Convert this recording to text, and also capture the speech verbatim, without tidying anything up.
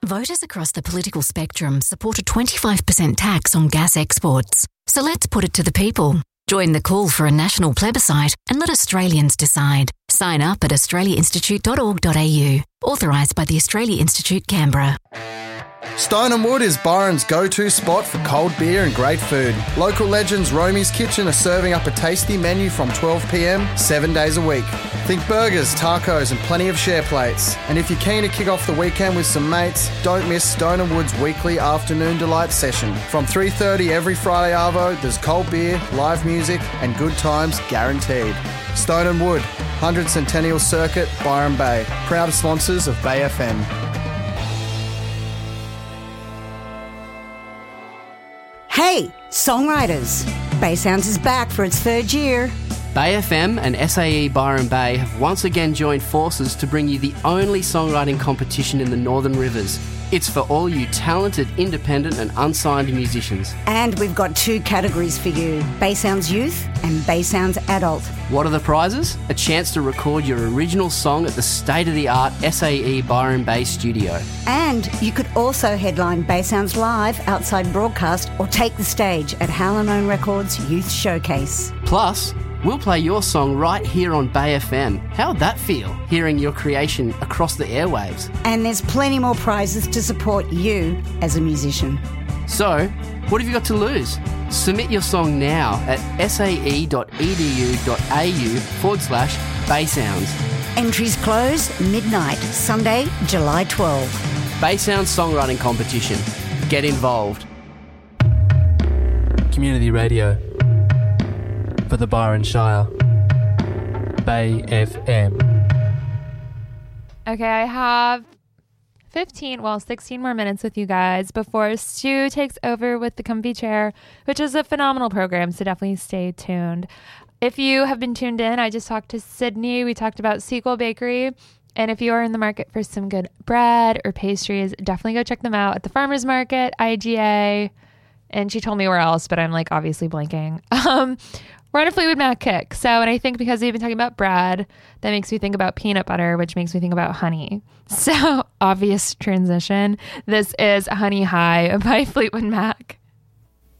Voters across the political spectrum support a twenty-five percent tax on gas exports. So let's put it to the people. Join the call for a national plebiscite and let Australians decide. Sign up at australia institute dot org dot a u. Authorised by the Australia Institute, Canberra. Stone and Wood is Byron's go-to spot for cold beer and great food. Local legends Romy's Kitchen are serving up a tasty menu from twelve p m, seven days a week. Think burgers, tacos and plenty of share plates. And if you're keen to kick off the weekend with some mates, don't miss Stone and Wood's weekly afternoon delight session. From three thirty every Friday arvo, there's cold beer, live music and good times guaranteed. Stone and Wood, one hundred Centennial Circuit, Byron Bay. Proud sponsors of Bay F M. Hey, songwriters! Bay Sounds is back for its third year. Bay F M and S A E Byron Bay have once again joined forces to bring you the only songwriting competition in the Northern Rivers. It's for all you talented, independent and unsigned musicians. And we've got two categories for you, Bay Sounds Youth and Bay Sounds Adult. What are the prizes? A chance to record your original song at the state-of-the-art S A E Byron Bay studio. And you could also headline Bay Sounds Live outside broadcast or take the stage at Howlin' Records Youth Showcase. Plus, we'll play your song right here on Bay F M. How'd that feel, hearing your creation across the airwaves? And there's plenty more prizes to support you as a musician. So, what have you got to lose? Submit your song now at sae.edu.au forward slash Bay Sounds. Entries close midnight, Sunday, July twelfth. Bay Sounds Songwriting Competition. Get involved. Community radio for the Byron Shire. Bay F M. Okay, I have fifteen, well, sixteen more minutes with you guys before Stu takes over with the Comfy Chair, which is a phenomenal program, so definitely stay tuned. If you have been tuned in, I just talked to Sydney. We talked about Sequel Bakery. And if you are in the market for some good bread or pastries, definitely go check them out at the Farmers Market, I G A. And she told me where else, but I'm like obviously blanking. Um, we're on a Fleetwood Mac kick. So, and I think because we've been talking about bread, that makes me think about peanut butter, which makes me think about honey. So, obvious transition. This is Honey High by Fleetwood Mac.